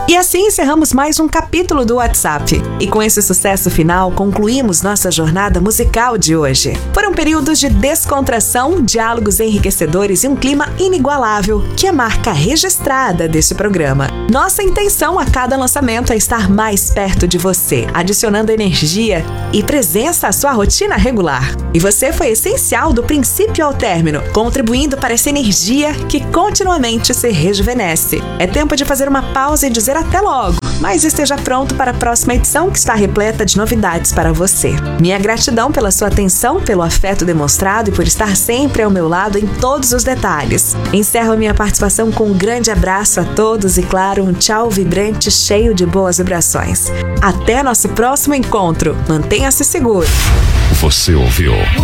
E assim encerramos mais um capítulo do WhatsApp. E com esse sucesso final, concluímos nossa jornada musical de hoje. Foram períodos de descontração, diálogos enriquecedores e um clima inigualável, que é marca registrada deste programa. Nossa intenção a cada lançamento é estar mais perto de você, adicionando energia e presença à sua rotina regular. E você foi essencial do princípio ao término, contribuindo para essa energia que continuamente se rejuvenesce. É tempo de fazer uma pausa e dizer até logo, mas esteja pronto para a próxima edição que está repleta de novidades para você. Minha gratidão pela sua atenção, pelo afeto demonstrado e por estar sempre ao meu lado em todos os detalhes. Encerro minha participação com um grande abraço a todos e, claro, um tchau vibrante cheio de boas vibrações. Até nosso próximo encontro. Mantenha-se seguro. Você ouviu